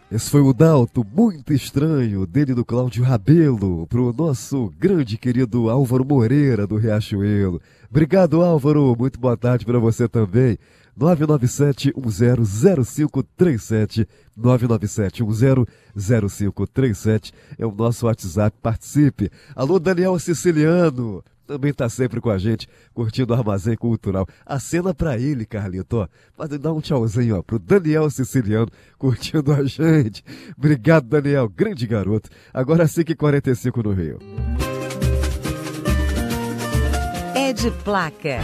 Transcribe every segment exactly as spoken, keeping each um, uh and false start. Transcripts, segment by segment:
Esse foi o Dalto, muito estranho, dele do Cláudio Rabelo, pro nosso grande querido Álvaro Moreira, do Riachuelo. Obrigado, Álvaro, muito boa tarde para você também. nove nove sete um zero zero cinco três sete, nove nove sete um zero zero cinco três sete é o nosso WhatsApp, participe. Alô, Daniel Siciliano, também tá sempre com a gente, curtindo o Armazém Cultural. Acena pra ele, Carlito, ó. Mas dá um tchauzinho, ó, pro Daniel Siciliano, curtindo a gente. Obrigado, Daniel, grande garoto. Agora cinco e quarenta e cinco no Rio. É de placa.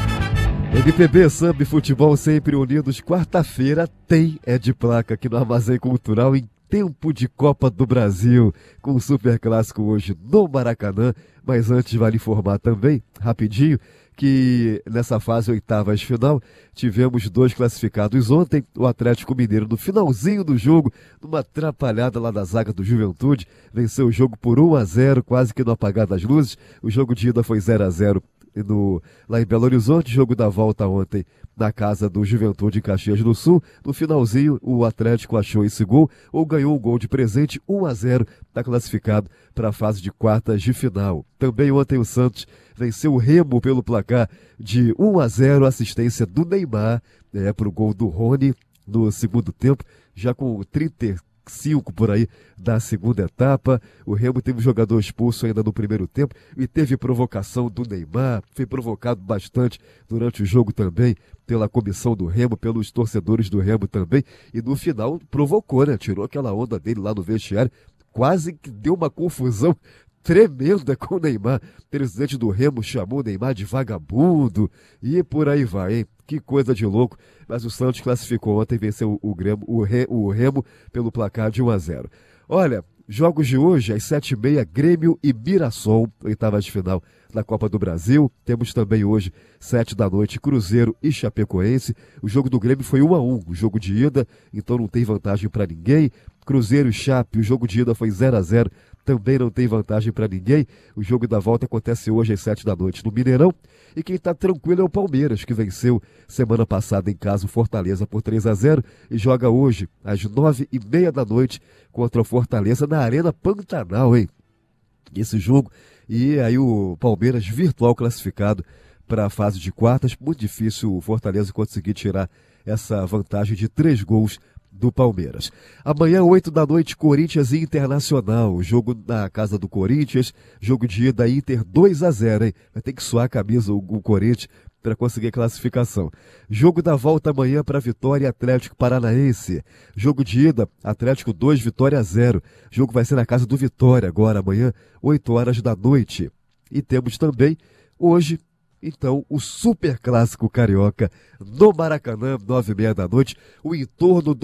M P B, samba e futebol sempre unidos. Quarta-feira tem É de Placa aqui no Armazém Cultural em tempo de Copa do Brasil, com o Super Clássico hoje no Maracanã. Mas antes vale informar também, rapidinho, que nessa fase oitavas de final tivemos dois classificados ontem. O Atlético Mineiro, no finalzinho do jogo, numa atrapalhada lá da zaga do Juventude, venceu o jogo por um a zero, quase que no apagar das luzes. O jogo de ida foi zero a zero no, lá em Belo Horizonte. Jogo da volta ontem na casa do Juventude em Caxias do Sul. No finalzinho, o Atlético achou esse gol, ou ganhou um gol de presente, um a zero, está classificado para a fase de quartas de final. Também ontem o Santos venceu o Remo pelo placar de um a zero, assistência do Neymar, é, para o gol do Rony no segundo tempo, já com trinta e cinco por aí da segunda etapa. O Remo teve um jogador expulso ainda no primeiro tempo e teve provocação do Neymar, foi provocado bastante durante o jogo também pela comissão do Remo, pelos torcedores do Remo também, e no final provocou, né? Tirou aquela onda dele lá no vestiário, quase que deu uma confusão tremenda com o Neymar. O presidente do Remo chamou o Neymar de vagabundo e por aí vai, hein? Que coisa de louco. Mas o Santos classificou ontem, venceu o, Grêmio, o, Re, o Remo pelo placar de um a zero. Olha, jogos de hoje, às sete e meia, Grêmio e Mirassol, oitavas de final da Copa do Brasil. Temos também hoje, sete da noite, Cruzeiro e Chapecoense. O jogo do Grêmio foi um a um, o jogo de ida, então não tem vantagem para ninguém. Cruzeiro e Chape, o jogo de ida foi zero a zero, também não tem vantagem para ninguém. O jogo da volta acontece hoje às sete da noite no Mineirão. E quem está tranquilo é o Palmeiras, que venceu semana passada em casa o Fortaleza por três a zero e joga hoje às nove e meia da noite contra o Fortaleza na Arena Pantanal, hein? Esse jogo, e aí o Palmeiras virtual classificado para a fase de quartas. Muito difícil o Fortaleza conseguir tirar essa vantagem de três gols do Palmeiras. Amanhã, oito da noite, Corinthians e Internacional. Jogo na casa do Corinthians. Jogo de ida, Inter dois a zero, hein? Vai ter que suar a camisa o, o Corinthians para conseguir a classificação. Jogo da volta amanhã para Vitória e Atlético Paranaense. Jogo de ida, Atlético dois, Vitória zero. Jogo vai ser na casa do Vitória agora, amanhã, oito horas da noite. E temos também, hoje, então, o Super Clássico Carioca no Maracanã, nove e meia da noite, o entorno do